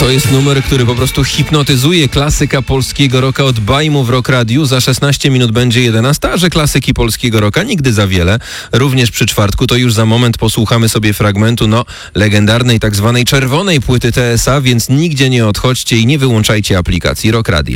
To jest numer, który po prostu hipnotyzuje. Klasyka polskiego rocka od Bajmu w Rock Radiu. Za 16 minut będzie 11, a że klasyki polskiego rocka nigdy za wiele. Również przy czwartku, to już za moment posłuchamy sobie fragmentu, legendarnej tak zwanej czerwonej płyty TSA, więc nigdzie nie odchodźcie i nie wyłączajcie aplikacji Rock Radio.